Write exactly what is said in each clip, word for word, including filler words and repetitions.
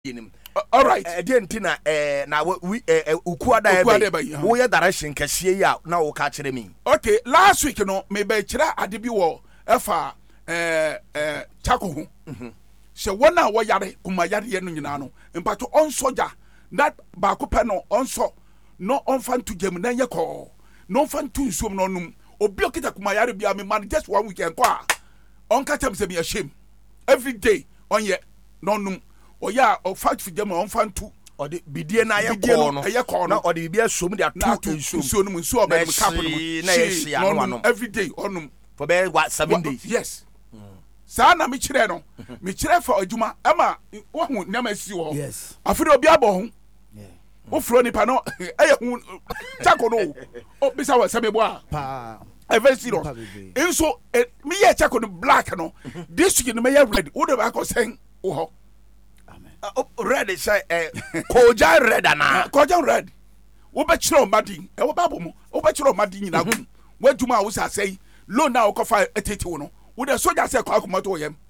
All right. Dentina eh na we ukuada ebe wo ye direction kese ya na wo ka kire me. Okay, last week no me be kira ade bi wo efa eh eh chako ho. Mhm. Se wona wo yare kuma yare ye no nyina no. Mpato on soja that ba ko pe no on so no on fan to gem na ye ko. No fan to nsuom no num. Obi okita kuma yare bia me man just one weekend kwa. On ka tem se me shame. Every day on ye no num. Oya o fight for them on fan to or the bidie na ye ko no ye ko no or the bibia som dia two nsuo no nsuo ba me cap no no every day onum for be what seven days. Yes. Sa na me kire no me kire fa adwuma ama wo hu na ma si wo. Yes. Afiri obi abo ho. Yeah. Wo fro nipa no eye hu chako no o bisa wa semebo a pa very serious. And so me ye chako no black no this week no me ye red wo de ba ko sen wo ho. Uh, red say eh koja red ana koja red wo be kire o madin e wo babo mu wo be kire o madin nyina gu waduma wo sa say low na wo kofa etete wo no wo de soldier say kwa kuma to yem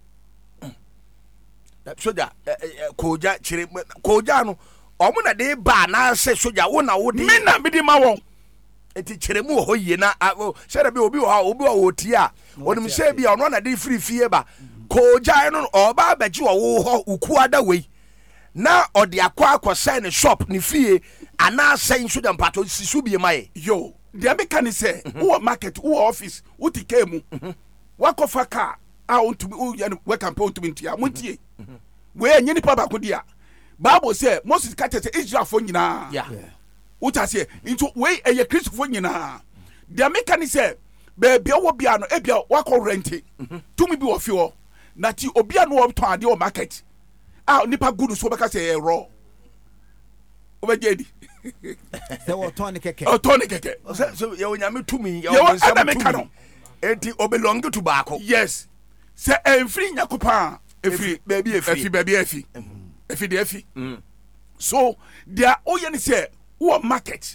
soldier koja kire koja no omo na de ba na say soldier wo na wo de me na me di ma won eti kire mu ho ye na shere be obi wo ha obi wo ti a onim say bi ono na de free fie ba koja no oba abaji wo ho ukuada we na odi akwa akwa ne shop ne fie ana sign so dem pato sisu bie mai yo the make can say wo market wo office wo tike mu wakofa car a ontumi wo we campaign ontumi ntia montie we enye ni papa ko dia bible say Moses ka tete Israel fo nyina yeah wo ta say into we eye Christ fo nyina the make can say be bia wo bia no e bia wakọ rent tumi bi wo fi wo na ti obia no wo ton ade o market ah nipa good so beka say ero obejedi se wo ton keke o ton keke so ye onyame tumi ye onyame enti obelong to baako yes se enfri nyakopa efri baby efri efri baby efri efri de efri so there oye ni say wo market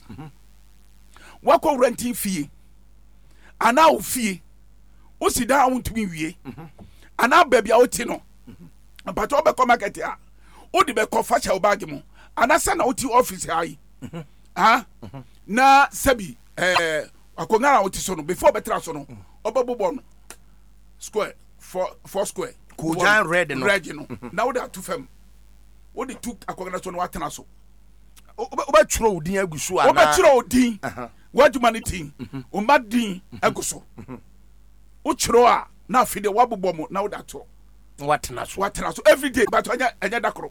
wako renting fee ana o fee o si da won tumi wie ana baby a o ti no but obe ko market a o di be ko fa che o bag mu ana sa na o ti office ai ah na sabi eh akongara o ti so no before betra so no obabobo no square four four square koja red no red no now they are two fam o di two akongara so no atena so oba churo odin agusu ana oba churo odin waduma ni tin o madin aguso o churo a na afide wabobo mo now that to watena so watena so every day but anya anya dakro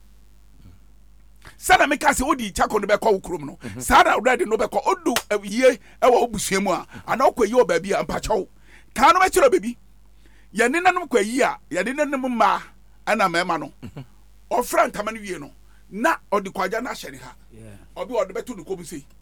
sana me ka se odi chako no be ko ukrom no sana already no be ko odu ye e wa obusuamu a ana okwayi o ba bi a mpachawo ka no be chiro bebi ye ne nanom kwayi a ye ne nanom ma ana mema no o frank amane wie no na odi kwaja na hyere ha obi odi betu no kobu sei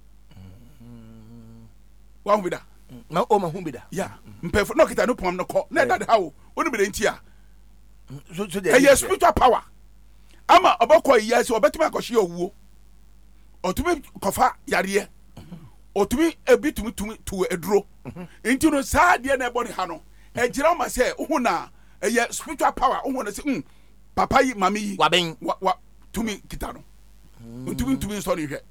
wa hu bida na o ma hu bida ya mpefo no kita no pom no ko na dade ha wo oni bida ntia so so dey yes spiritual power ama obako yes obetuma akohye owuo otumi kofa yare otumi ebitumi tumi tu eduro enti no saa de na ebo ne ha no ejira ma se hu na eye spiritual power hu na se um papa yi mami yi waben wa tumi kita no ntumi tumi so ne hwe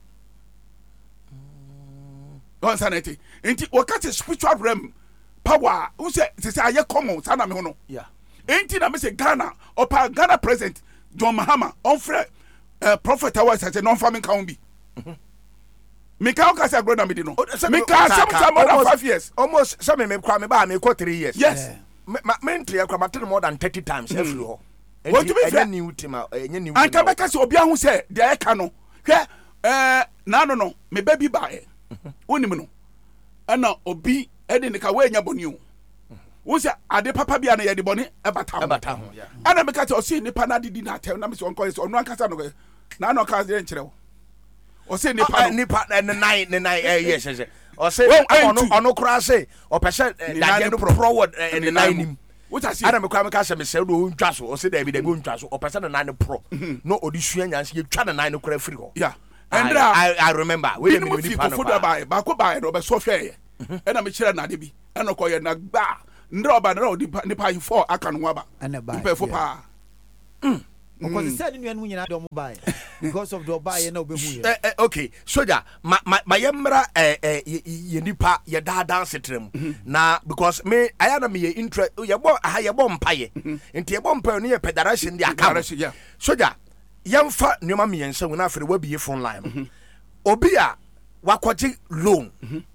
don sanity enti wakati spiritual realm power hu se se aye common sana me hu no yeah enti na me se Ghana opa Ghana president John Mahama on frɛ uh, prophet awas say non farming can be me ka ka say grow na me di no me ka some some more than five years almost some me kwa me ba me ko three years yes me me ntria kwa matter more than thirty times every ho what do me any new team any new an ka be ka say obi ahun say de e ka no hwɛ eh na no no me ba bi ba e onim no ana obi e de ne ka we nya boni o wo say ade papa bia na ye de boni e bata bata ho ana me ka say o say nipa na didi na atem na me say on ko say onu ankasa no na no ka say nkyerɛ wo o say nipa nipa ne nine ne nine eh yes yes o say ono ono kura say o pese da no forward ne nine nim what I say ana me kwa me ka say me say do ntwa so o say da bi da bi ntwa so o pese na nine pro no odi sua nyanse ye twa na nine kura free ho yeah and I I remember we me nipa no ba ba ko ba no be so hwe ena me kire na de bi ena ko ye na gba ndra oba na odi nipa four aka no aba nipa fo pa because said in when you don't buy because of the buy no be okay soldier my my my yemra eh eh ye nipa ye da dance trem na because me I am me interest ye bo aha ye bo mpaye enti ye bo mpaye no ye federation dia aka soldier yemfa nyoma me yensa wona afere wa biye phone line obi a wakoji loan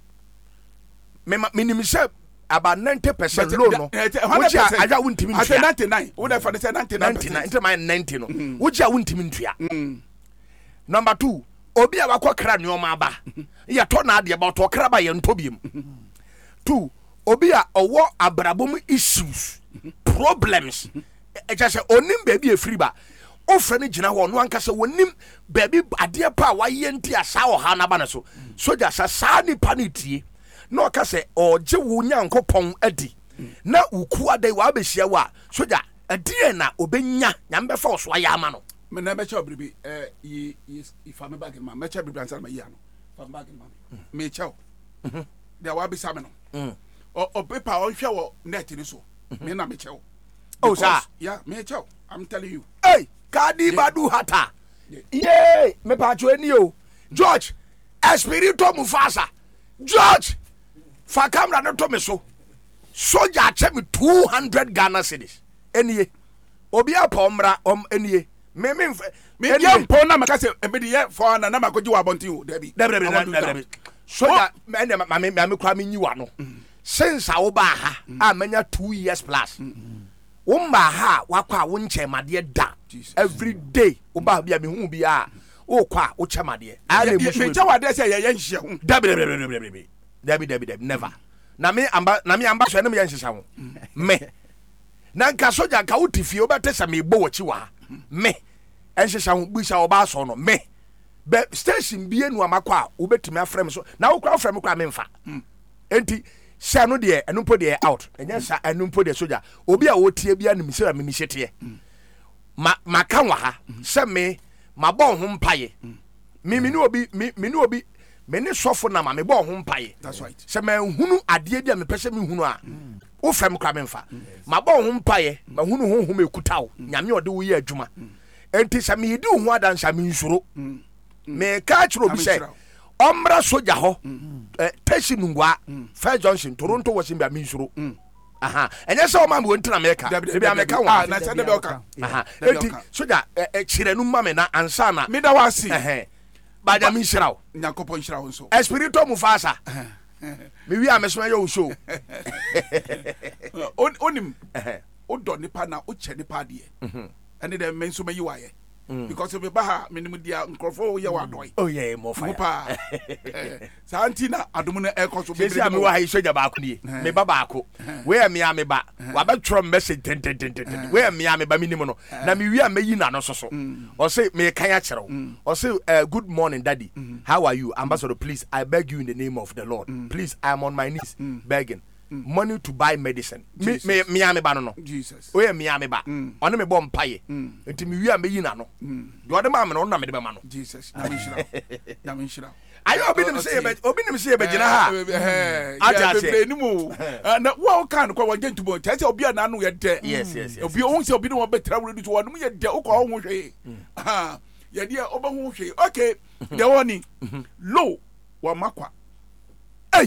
me minimum share about ninety percent loan no which are aja wuntimi ntua at ninety-nine we dey for the ninety-nine into my ninety no which are wuntimi ntua number two obi a wakọ kra nyoma aba ye to na ade ba to kra ba ye ntobiem two obi a owo abrabom issues problems e just onim baby e free ba ofre ne gina ho no anka se wonim baby ade pa wa ye nti asa wo ha na ba ne so soldier sa sa ni panitie no ka se oje wo nyankopon adi na uku adai wa behia wa soldier adie na obenya nyambe fa so ya ama no me na be che obribi eh yi ifa me bag ma me che obribi ansa ma yi ano fa bag ma me che o de wa be sa me no o o paper on hwe wo net ni so me na me che o oh sir yeah me che o I'm telling you hey kadi badu hata yeah me pa cho eni o George Espirito Mufasa George fa camera no to me so soldier che me two hundred Ghana cedis enie obi apomra om enie me me me yam pon na maka se me de ye for na na makoji wa bontin o da bi da bi soldier me me me me kwa me nyiwa no since a wo ba ha a manya two years plus wo mba ha wakwa wo nchemade da every day wo ba bia me hu bia wo kwa wo chemade a na me chewade se ye ye nhye hu da bi da bi da bi never na me amba na me amba so na me ye nhye ho me na nka soja nka wo tifie wo betesa me bo wachi wa me enhye ho buisa wo ba so no me be station bie nu amakwa wo betimi afrem so na wo kwa afrem kwa me mfa enti se no de enumpo de out enya sa enumpo de soja obi a wo tie bia nim se me hyete ma maka wa ha se me mabon ho mpaye me me ni obi me ni obi me ni sofo na ma me bon ho mpaye that's right se me hunu ade bia me pese me hunu a wo frem kwa me mfa mabon ho mpaye ma hunu ho ho me kutawo nyame ode wo ye adwuma enti se me yidi ho adansa me nsuro me ka chiro bi se omra soja ho eh tashi nungwa Fair Junction Toronto was in Bamisuru aha enye se o ma bo ntina America be America ah na se de be oka aha enti soja eh chire nu mame na ansa na me da wasi eh ba ja mi nshirawo nyankopon nshirawo so Espirito Mufasa me wi amesoma yo show onim o do nipa na o che nipa de ene de men so mayi waye because we ba minimum dia nkrofo ye wa doy oh yeah mo fa pa santina adumu na e koso be be me wa ha soja ba ko nie me ba ba ko we am ya me ba wa ba tro message ten ten ten ten we am ya me ba minimum no na me wi am yi na no so so o say me kan ya kire o say good morning daddy how are you ambassador please I beg you in the name of the Lord please I am on my knees begging money to buy medicine me me me am ba no no Jesus we am ya me ba ono me bom paye enti me wi am yi na no do de ma me no na me de be ma no Jesus na me shira na me shira ayo obi nim say be obi nim say be gina ha eh aja say ni mu na wo kan ko wo gentubo te say obi na no ye de yes yes yes obi o say obi no wo betra wo du so wo no ye de wo ko ho hwe ha ye de oba ho hwe okay de woni low wa makwa eh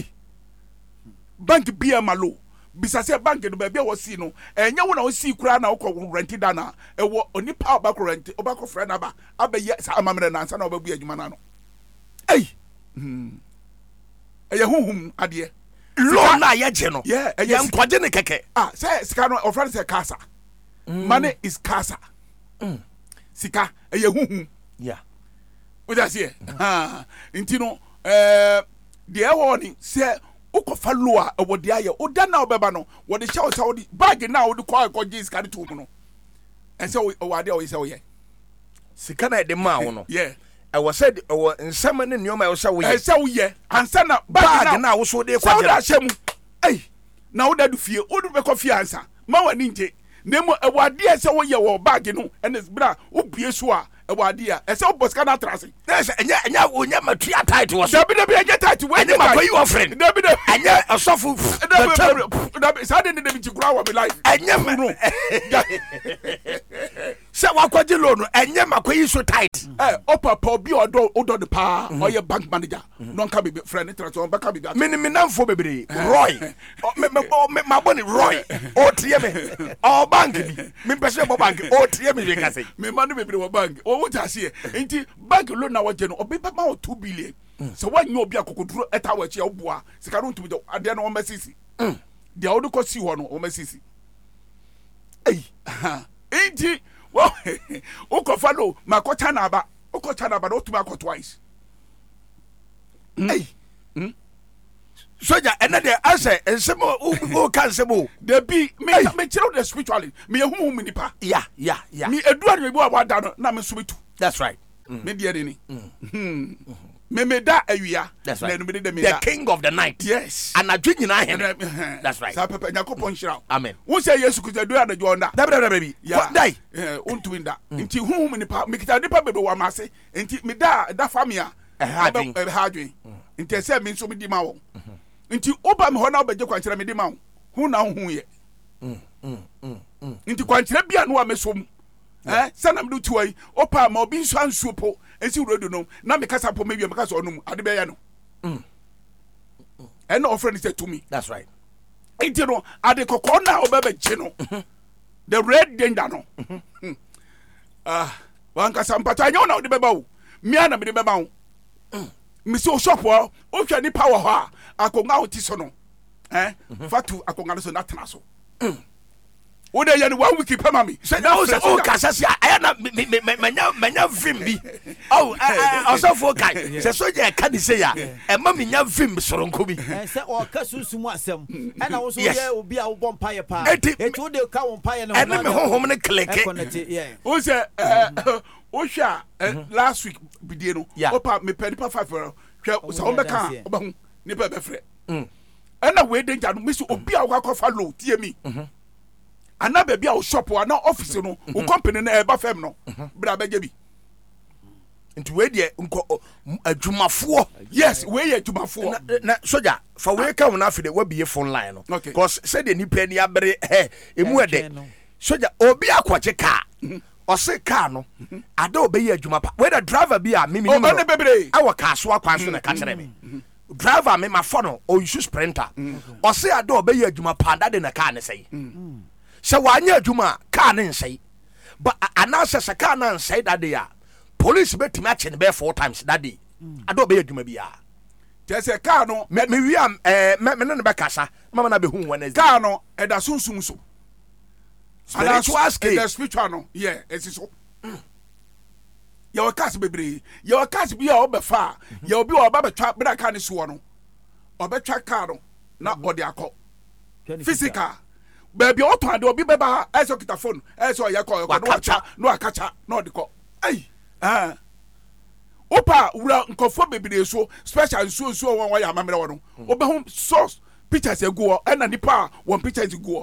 bank bia malo bisa se bank no ba bia wo si no enya wo na wo si kura na wo ko rent dana e wo oni pa ba ko rent oba ko frɛ na ba abaye sa amamre na ansa na oba bu adwuma na no ei hmm eye huhum ade lo na ye je no yeah ye nkwaje ne keke ah say sika no o friend say casa money is casa mm sika eye huhum yeah we just here ha intino eh de e wo ni say ukofa lo a wo de aye o da na obeba no wo de hye o de bag na wo de kwa ko jeans ka de to mu no en say o ade o say o ye sika na de ma wo no yeah e wo said e wo nsema ne nyoma e wo say wo ye e say wo ye ansa na bag na wo so de kwa je so mu ei na wo da du fie o du be ko fie ansa ma wani nje nemo e wo ade e say wo ye wo bag no en bra wo bie so a e wo ade a e say wo boska na trase na say enya enya onya matua tight wo so da bi da bi enya tight we enya ma yi offering da bi da enya osofu da bi sa de de bi tikura wo be life enya no sɛ wakɔgye loan ɛnyɛ makɔyi so tight eh opapa obi odo odo de pa oye bank manager no nka be friend interest on baka be me me namfo bebre Roy me me maboni Roy o tie me o bank bi me pese bo bank o tie me ka say me man bebre wo bank o wuta se enti bank loan na waje no obi pa ma two billion so wan yo obi akokoduro eta wa chi oboa sika no ntumi de ade no o mesisi dia o de ko si ho no o mesisi ei enti wo o ko follow makota na aba o ko tana aba no tumi akọ twice ei soja ena de ase ensemo o kan semo de bi me me chiro the spiritually me ehum me nipa yeah yeah yeah me eduare me bi wa da no na me so betu that's right me de de ni me me da awia na no me de me the da king of the night yes anadwe nyina he that's right sa papa nyakopon shira amen wo say yesu kuta do ada jonda da bra bra bi dai eh untu nda nti hum me nipa me kita nipa bebe wa mase nti me da da famia ha hadwen nti say me nso me di ma wo nti oba me ho na obaje kwankyere me di ma wo hu na hu ye nti kwankyere bia no wa mesom eh sana me do tuai opa ma obi nso ansuo po esi rodo no na me kasa po me wi me kasa onum ade be ya no mm and no friend said to me that's right nti no ade kokko na obebe je no the red danger no ah wan kasa mpata anya na ode beba wo mi ana me de beba wo mi so shop wo o hwa ni power ho a akonga oti so no eh fatu akonga no so na tena so wo de ya ni one week pa mami se na o kasa sia aya na manya manya vim bi oh osofo kai se soja ka di se ya e ma menya vim soronko bi se o ka susum asem e na wo so ye obi a wo bom paye pa e to de ka won paye na e me honhom ne kleke o se o hwa last week bidie no opa me pedi pa five hwa se o be ka oba hu ni pa be frɛ e na we danger no me so obi a wo akɔfa low tie mi ana baby a shop ana office no o company na e ba fam no bra beje bi nti we de nko adwumafo yes we ye adwumafo na soja fa we ka wona afide wa biye phone line no because say the nipa ni abere eh emu ede soja obi akwache car o se car no ada obeyi adwuma pa we the driver bi a mimi ni no bebre awo ka so akwan so na ka kere me driver me ma phone o use sprinter o se ada obeyi adwuma pa da de na car ne sei sɛ wanya adwuma car ne nsɛe but anasa sɛ car na nsɛe that day a police betimi akye ne bɛɛ four times that day ade ɔbɛyɛ adwuma bia kyɛ sɛ car no me wi am eh me ne ne bɛkasa mama na bɛhu wɔn car no ɛda sunsum so spiritual scale the spiritual no yeah ɛsi so yɛ wɔ cars bebree yɛ wɔ cars bi a ɔbɛfa yɛ obi a ɔba bɛtwa bra car ne soɔ no ɔbɛtwa car no na ɔde akɔ physical baby oto ade obi beba eso kita phone eso ya ko no acha no akacha no de ko ai ah opa wura nkofo bebire so special nsuo nsuo won wa ya mamere wono obehu source pictures egu e na nipa won pictures egu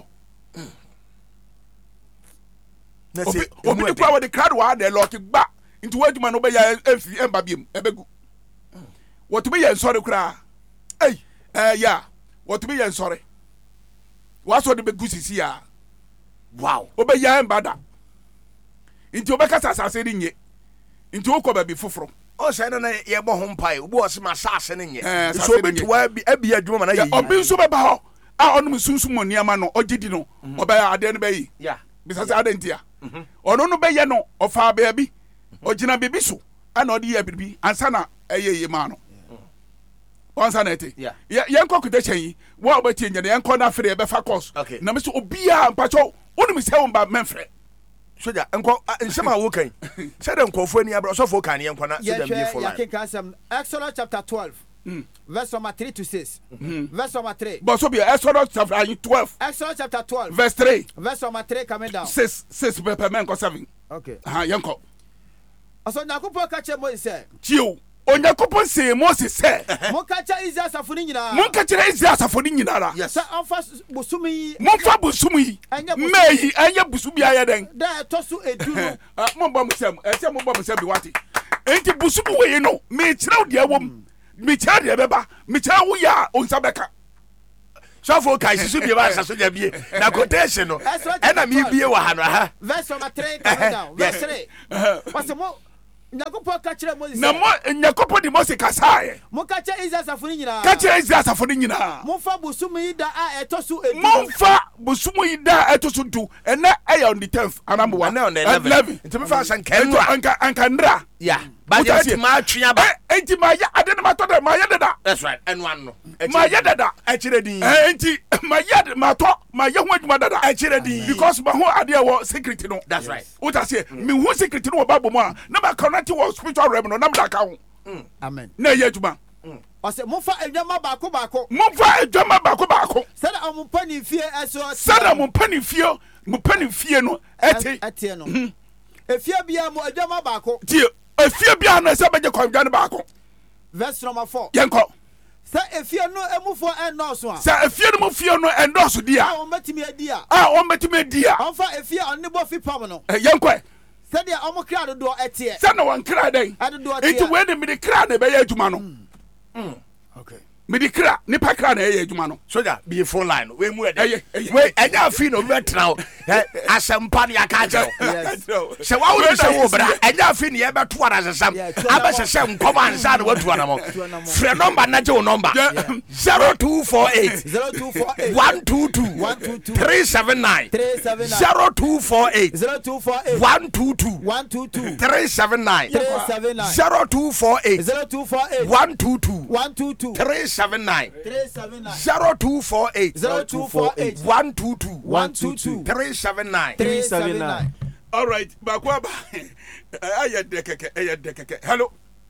na se obi nipa wo de crowd wa de lock gba nti waduma no be ya emfi emba biem ebegu wotu be ya nsore kura ai eh ya wotu be ya nsore waso de begusisi ya wow obeya embada nti obekasa asase ni nye nti okoba bi foforo o se na ye bo ho mpai obo o se ma asase ni nye so obetuwa bi abi adwuma na ye obi nso beba ho a onum sunsum oniama no ogidi no obeya ade no bayi ya bisase ade ntia ono no beye no ofa ba bi ogina bibi so ana odi ya bibi ansa na eye ye ma no onsa na ete ye yenko kuta chen wo obeti nya yenko na fere be fa course na me so obia mpacho wonu mi se won menfre soja enko nsema wo kan se de nkofo ani abro so fo kan yenko na soja bi fo line ya ken sam Exodus chapter twelve mm. verse number three to six mm. verse number three but so be Exodus chapter twelve Exodus chapter twelve verse three verse number three coming down six six per men ko seven okay ha yenko aso nyakopo ka che mo ise chiu Onyankopon se Moses se monkacha Israel safoni nyina monkacha Israel safoni nyina ra yes anfa busumi monfa busumi meyi anya busumi aye den da tosu eduru mo bom sem e se mo bom sem bi wati enti busumi we no me kire de awom me kire de beba me kire wo ya onsa beka so for kai sisu bi ba saso ja bie na quotation no e na me bie wa ha no ha verse number three coming down verse three what's mo Nyakopo ka kire Moses na mo Nyakopo di Moses kasae mo ka kire Israel safo ni nyina ka kire Israel safo ni nyina mo fa busumu yi da a etosu edu mo fa busumu yi da etosu du ena e on the tenth anambo one on the eleventh nti me fa san kenwa anka anka ndra yeah but you ma twia ba enti ma ya ade na ma to da ma ya dada that's right enu an no ma ya dada e kire din enti ma ya ma to ma ya ho adwuma dada e kire din because ma ho ade wo secret no that's right what I say me ho secret no wo babo mu a na ma connect wo spiritual realm no na ma ka ho amen na ye adwuma o se mo fa adwuma baako baako mo fa adwuma baako baako sada o pani fie eso sada mo pani fie mo pani fie no eti eti no efie bia mo adwuma baako ti efie bia na se beje kwadwane baako verse number four yenko sa efie no emufo endoso a sa efie no mo fie no endoso dia a o metimi adia a o metimi adia on fa efie onebo fi pam no yenko sa dia o mo kra do etie sa na wan kra den enti we ne mi de kra na be ya adwuma no mm okay me de kra nipa kra na ya adwuma no soja be phone line we mu ede we enya fi no we tra asempa ne aka je se wa wo se wo bra enya fi ne ye beto ara sesam aba sese nkom ansa na watu ana mo frɛ number na je wo number zero two four eight one two two three seven nine zero two four eight one two two three seven nine zero two four eight one two two three seven nine zero two four eight one two two three seven nine three seven nine. All right, bakwaba aye dekeke aye dekeke hello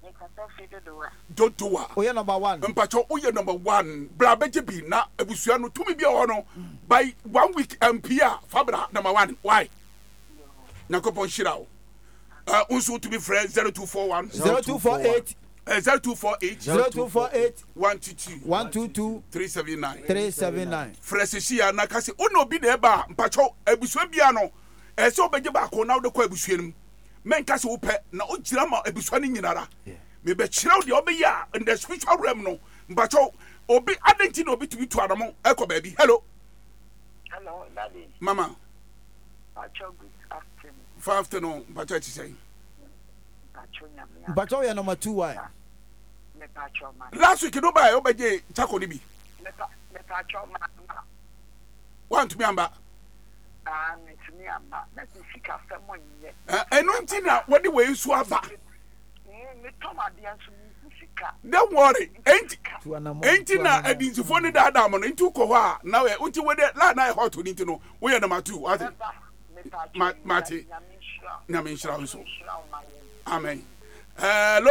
Dodoa oye number one mpacho oye number one bra beje bi na abusua no tumi bi ho no by one week M P a fabra number one why nakopon shirawo uh unsu to be friend zero two four one zero two four eight Uh, zero two four eight zero two four eight one two two one two two three seven nine three seven nine. Freshia na kasi uno obi na eba mpacho ebusua bia no e se obeje ba ko na wo de ko ebusua nim men kasi wo pe na o gira ma ebusua ni nyinara me be kira wo de obeya in the spiritual realm no mpacho obi adenti na obi tubi tu adamo e ko ba bi hello hello daddy mama mpacho good afternoon five afternoon mpacho ti say mpacho ya number two why last week no buy obeje chako ni bi me pacho ma want to me amba ah me to me amba na sika fa mo nye eh eno ntina wodi we su aba me to ma dia so sika don't worry enti enti na adinsifo ni dada mo no enti ko ho a na we unti we la na hot ni enti no we ya number two what mati na me nshira so amen hello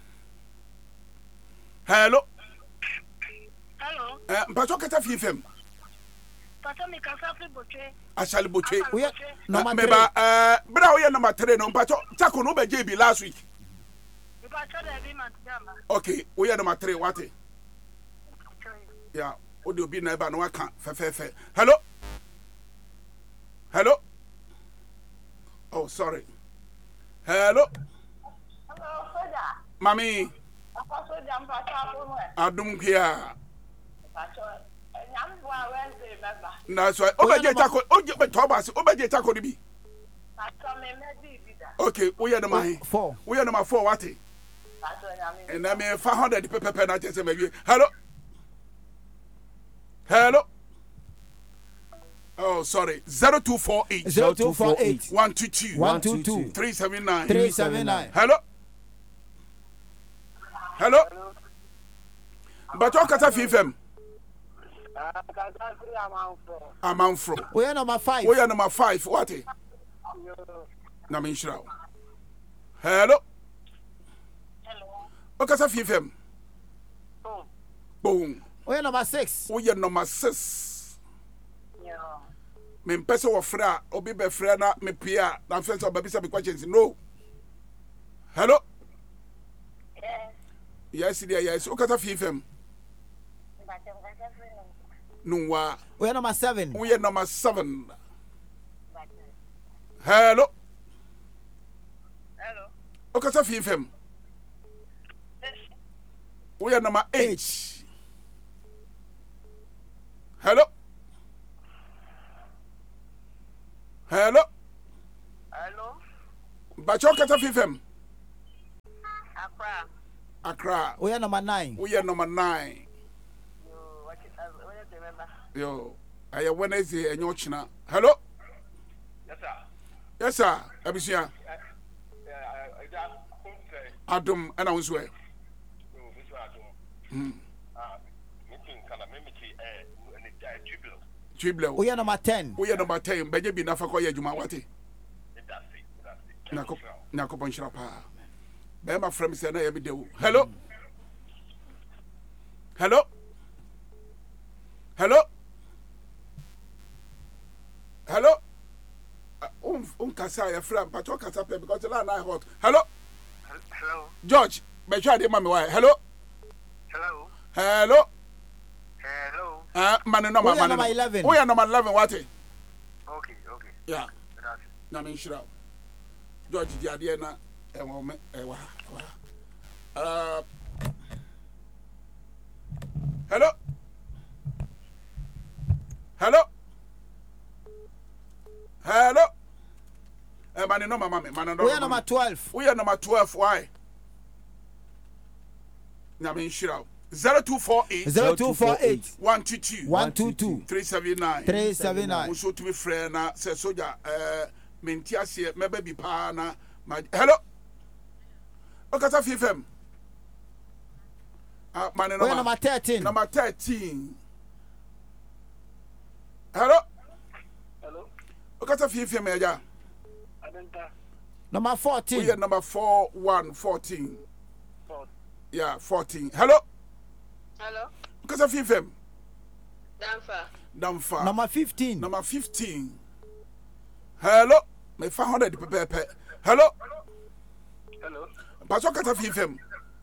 hello hello eh mpacho kata fi fm pato mi kasa fi boche ashali boche we number three meba eh bra we number three no mpacho chako no be je bi last week mi pacho da bi man jama okay we ya number three what yeah odi obi na eba no aka fe fe fe hello hello oh sorry hello hello soja mami apaso jam pacho apo adum kia pacho nyam bua wednesday baba na so obeje chako oje be tobas obeje chako ni bi pacho me medi bi da okay we ya number four we ya number four what pacho nyam and I mean five hundred pepe na just maybe hello hello oh sorry zero two four eight zero two four eight one two two one two two three seven nine three seven nine. hello hello but what kata fm ah kasa free amount for amount from we are number five we are number five what na me nshira hello hello o kasa fm oh boom we are number six we are number six yeah me mpese wo fra obi be fra na me pia na fence obabi say be questions no hello yes yes dear yes o kasa fm no wa we are number seven we are number seven hello hello o kasa fm we are number eight Hello. Hello. Hello. Bacho kata fifem. Accra. Accra. We are number nine. We are number nine. Yo, what is uh, what is the member? Yo, I am Wednesday and your china. Hello. Yes, sir. Yes, sir. Abisia. I Adam and I was where. Hmm. Ah, meeting kana memiti eh ni Jubilee. Jubilee. We are number ten. We are number ten. Beje bi na fa koye adwuma wate. That's it. That's it. Nako nako ponchira pa. Be my friend say na ye bi de wo. Hello. Hello. Hello. Hello. Um um kasa ya friend but what kasa pe because the line na hot. Hello. Hello. George, be try dey mama why. Hello. Hello. Hello. Hello. Ah, man no man. We are number eleven. We are number eleven what? Okay, okay. Yeah. That's Na me shira. George di ade na e wo me e wa. Uh Hello. Hello. Hello. Eh man no mama me. Man no. We are number twelve. We are number twelve why? Na me shira. zero two four eight zero two four eight one two two one two two three seven nine three seven nine. We so to be friend na say soldier eh menti ase me baby pa na hello. Okata F M. Ah man We are number thirteen. Number thirteen. Hello. Hello. Okata F M ya. Adenta. Number fourteen. We are number four one fourteen. Four. Yeah, fourteen. Hello. Hello. Okata F M. Damfa. Damfa. Number fifteen. Number fifteen. Hello. Me five hundred pepe. Hello. Hello. Paso Okata F M.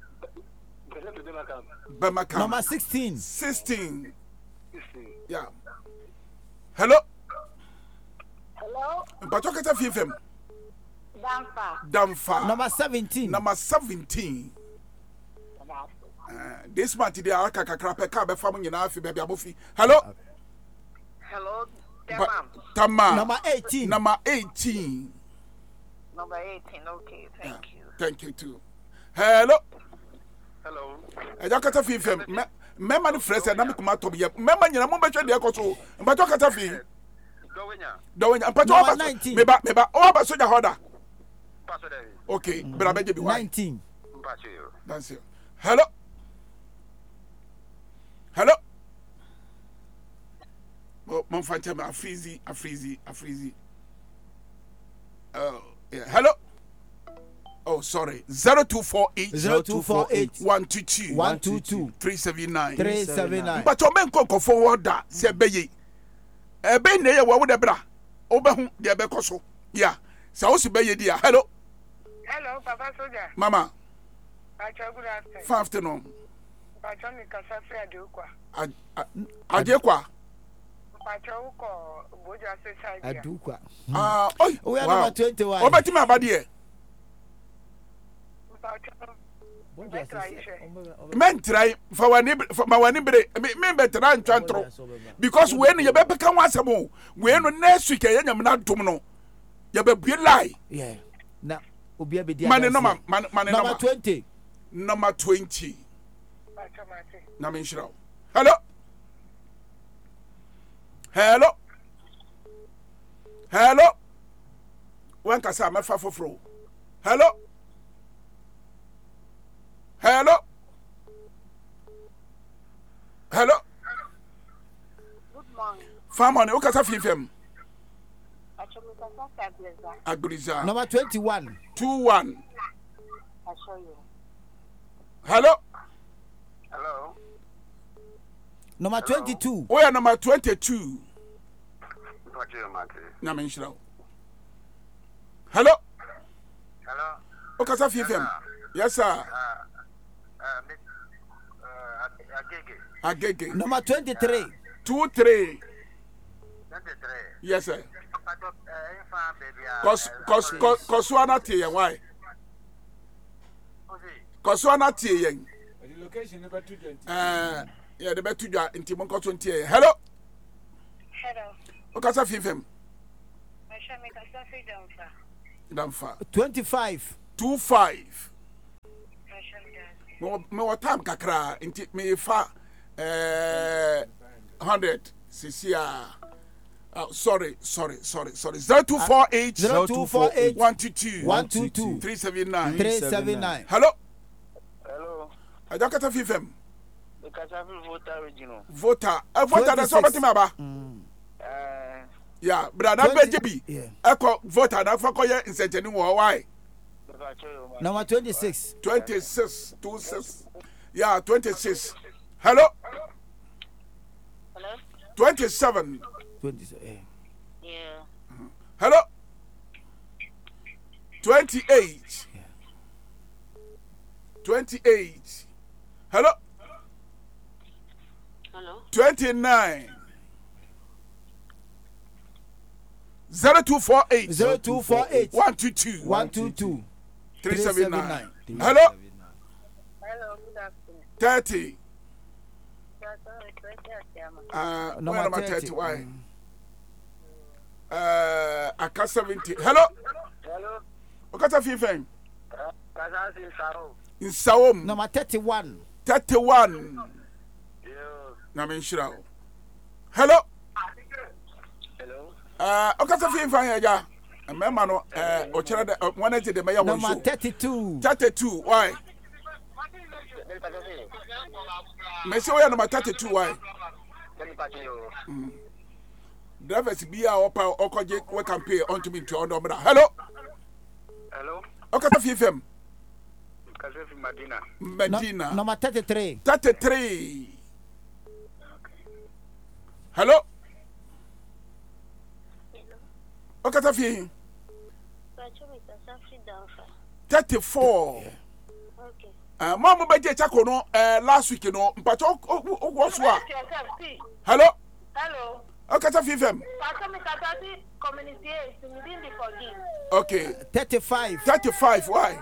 Bamaka. Number sixteen. sixteen. sixteen. Yeah. Hello. Hello. Paso Okata F M. Damfa. Damfa. Number seventeen. Number seventeen. Uh, this month today I can crap a cab family in Afi baby abufi. Hello. Hello. Ba- Tama. Number eighteen. Number eighteen. Number eighteen. Okay. Thank Yeah. you. Thank you too. Hello. Hello. Ejakata F M. Me me man fresh na me kuma to be. Me man nyina mo betwe de ekoso. Mpacho kata F M. Dowenya. Dowenya. Mpacho Number oba. nineteen. Me ba me ba. O ba soja hoda. Pastor David. Okay. Bra beje bi why? nineteen. Mpacho you. That's it. Hello. Hello. Oh, mon fante ma freezy, a freezy, a freezy. Oh, yeah. Hello. Oh, sorry. zero two four eight zero two four eight one two two one two two three seven nine three seven nine. But o men ko forward da se beye. E be ne ye wo de bra. O be hu de be koso. Yeah. Sa o si beye dia. Hello. Hello, Papa Soldier. Mama. Pacho, good afternoon. Good afternoon. Pacho mi kasa free adukwa. Aje kwa. Pacho uko boja se side. Adukwa. Ah, oi. We are number twenty-one. O beti ma abade. Pacho. Men try for wani for ma wani bre me be try ntwantro because we no ye be peka wasemo we no next week ye nyam na dom no ye be bue lie. Yeah. Na obi abedi Man no man man no number twenty. Number twenty. Pacho mate. Na me nshira. Hello. Hello. Hello. Wan kasa me fa foforo. Hello. Hello. Hello. Good morning. Family, o kasa F M. Pacho mi kasa Agbeza. Agriza. Number twenty-one. two one. I show you. Hello. Hello. Number twenty-two. We are number twenty-two. Mpacho you, mate. Na me nshira. Hello. Hello. O kasa F M. Yes sir. Uh, uh, Miss, uh, Agege. Agege. Number twenty-three. two three. twenty-three. Yes sir. Pacho, uh, infant baby. Cause cause cause cause one at yen why? Cause one at yen. The location never to Uh yeah, the betu ja inti mon ko ntie. Hello. okasa fifem Masha me kasa freedom fa. damfa twenty-five. twenty-five Masha me. me me what time kakra nti me fa eh one hundred cc Uh, sorry, sorry, sorry, sorry. Zero two four eight zero two four eight one two two one two two three seven nine three seven nine. Hello. Hello. I don't get a fifem. The Kasafi voter original. Voter. A voter that's over to Maba. Uh, Yeah, but I'm twenty J B. Yeah. Echo voter. That's for Koya in Saint Denis. Why? Number twenty-six. Twenty-six, two six. Yeah, twenty-six. Hello. Hello? Twenty-seven. twenty-seven. Yeah. Hello. Twenty-eight. Twenty-eight. Hello. Hello? Twenty-nine. Zero two four eight. zero two four eight One two two. one two two Three seven nine. three Hello. Hello, good afternoon. Thirty. That's all right. Right there, Tiama. Uh, Number where number thirty. thirty? Why? Uh, Aka seventy. Hello. hello. Okata fifteen. Kasafi Saro. In Sawom. Number thirty-one. Thirty-one. Yeah. Naminshira. Hello. Hello. Uh, Okata fifteen. Yeah. Remember no. Uh, Ochera de one eighty the mayor one Number show. thirty-two. Thirty-two. Why? Messi where number thirty-two? Why? Drivers be our power or project we can pay on to me to on number. Hello. Hello. Okata fifteen. Kasafi Medina. Medina. No, number thirty-three. thirty-three. Hello. Okata fifteen. Masha me kasa freedom fa. thirty-four. Okay. Uh, Mama Baje Chako no uh, last week no mpacho what's what? Hello. Hello. Okata fifteen. Masha me kasa si community within the forgive. Okay. thirty-five. thirty-five. Why?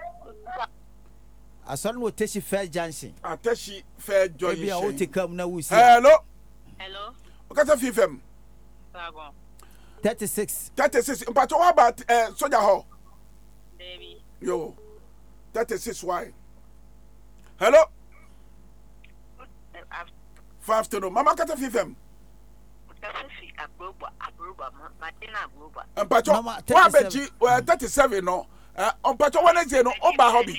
Asan wo teshi fair junction. Ateshi fair joy. Ebi a wo te kam na wo si. Hello. Hello. Okata fifteen. Sagon. thirty-six. thirty-six. Mpacho what about uh, Soja Hall? Baby. Yo. thirty-six. Why? Hello. Five to no. Mama Okata fifteen. Kasafi abroba abroba Martina abroba. Mpacho Mama, what thirty-seven. about uh, thirty-seven no? Uh, Mpacho Wednesday no oba hobby.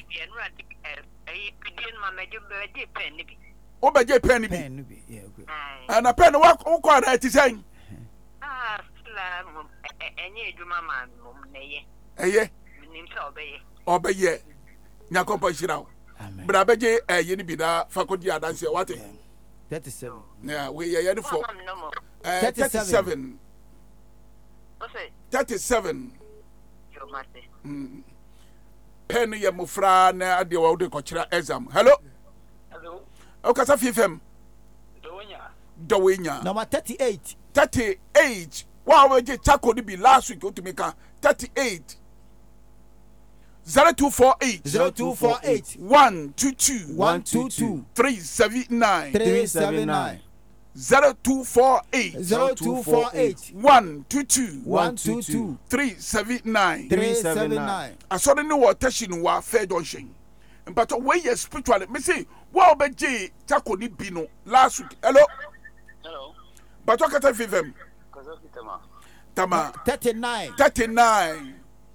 Oba je penny bi. Pen no bi. Yeah, good. And a pen work o kwa na ti say. Ah, slam enye eduma man mum neye. Eye. Nim se obeye. Obeye. Nyakompa shira. Amen. Bra beje eye ni bi da fakodi adanse what? thirty-seven. Yeah, we ye ni for. No more. Uh, thirty-seven. thirty-seven. What's it? thirty-seven. Your master. Mm. Pen ye mufra na ade wa de kochira exam. Hello. Hello. Okasa fifem. Donya. Dowenya. Number thirty-eight. thirty-eight. Wow, we je chako ni bi last week o to make thirty-eight. zero two four eight zero two four eight one two two one two two three seven nine three seven nine zero two four eight zero two four eight one two two one two two three seven nine. three seven nine. Asɔre ne wɔ tɛsi no wɔ afɛ junction mpatɔ wei yɛ spiritual me say wa ɔbɛgye chako ni bi no last week. Hello. Hello. Mpatɔ kata fifem. Kasafi Tama. Tama thirty-nine. thirty-nine.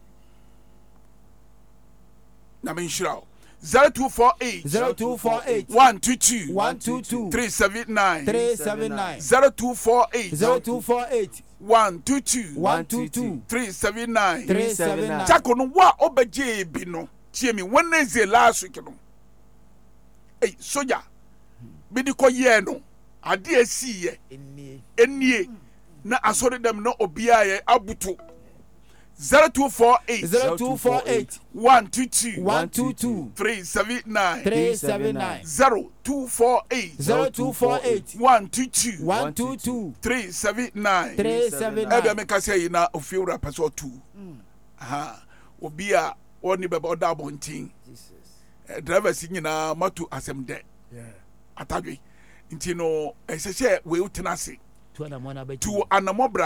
Na me nhyira zero two four eight zero two four eight one two two one two two three seven nine three seven nine zero two four eight zero two four eight one two two one two two three seven nine. three seven nine. Chako no wa obegye bi no tie me Wednesday last week no. Hey soja bi di ko ye no ade asi ye enie na asori dem no obia ye abuto zero two four eight zero two four eight one two two one two two three seven nine three seven nine zero two four eight zero two four eight one two two one two two three seven nine. three seven Ebe nine. me ka say na ofiura person two. Aha obi a oni beba oda bontin. Drivers nyina matu asem de. Yeah. Atadwe. Nti no esese we utenase. Tu anamona be. Tu anamobra